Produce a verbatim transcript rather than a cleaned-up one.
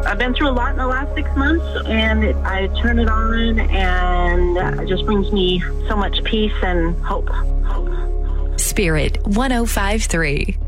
I've been through a lot in the last six months, and it, I turn it on, and it just brings me so much peace and hope. Spirit one oh five point three.